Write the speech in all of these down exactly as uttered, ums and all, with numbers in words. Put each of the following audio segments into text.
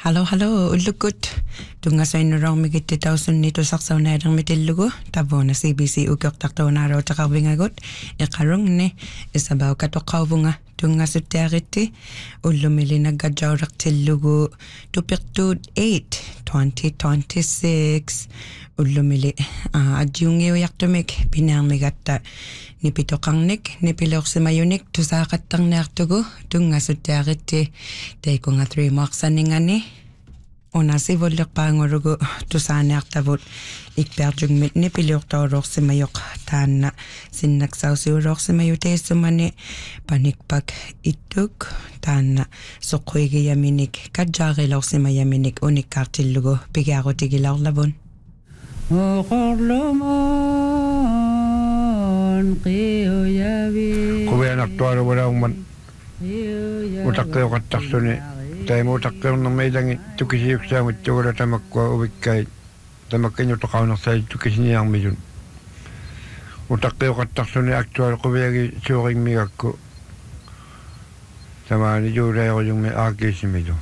Hallo, hallo, ullukut. Tunga sa inurang migiti tausun nito saksaw na edang mitillugo. Tabo na C B C ukok taktaw na araw takawingagot. Ikarong ni isabaw katokaw bunga. Tunga sa teriti. Ulumili naggadjawrak tillugo. Tupiktud eight, twenty twenty-six. Ulumili. Uh, Adyungi uyaktumik. Pinamigatta. Ni pitokangnik. Ni pilok si mayunik. Tusakatang nertugo. Tunga sa teriti. Tay ko nga three marks aningani. Ona si volek pangorugo tusane aktavut ikperjung mit ni pilok taurok si mayok tana sinnak sausi urok si mayute sumane panikpak ituk tana sokoige yaminik kadjare lok si mayaminik unik kartillugo pigaro tigilaw labon Kuya aktuaro wala man utak kayo katakso Tay mo takkaw ng may lang tukisiyok siya ng tsura tamakwa uwik kay tamakkin yung takaw ng sa tukis niyang medyon. Utak kayo katakso ni aktual ko biyagi suring migak ko. Sama ni Jura ko yung may agi si medyo.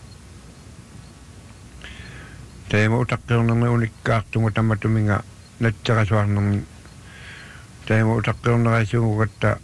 Tay mo utak kayo ng may unik kakto mo tamatuminga na tsaka suwak ng tay mo utak kayo ng nakasyung kata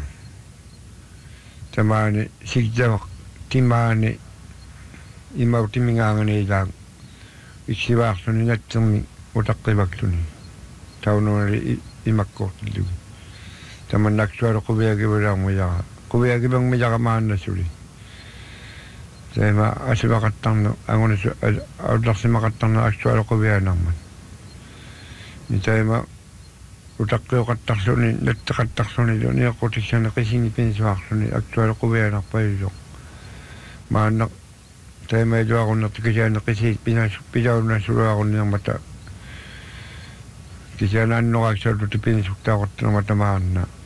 sama ni sigjawak timani Ima timingangan ni lang isiwakso ni natsang utak kay bakso ni tao no imakko tilu taman naksuaro ko biyagi wala mo ya ko biyagi bang may yakamaan na suli sa ma asi makatang no ang ano audak si makatang na aksuaro ko biyagi naman ni tayo ma utak ko katakso ni natakatakso ni doon niya ko tisya na kasi ni piniswakso ni aksuaro ko biyagi nakapayok maanak Tay medyo ako natikisya na kasi pinasaw na sura ako niyang mata. Kisya na ano kaksa doon pinisukta ako na matamahan na.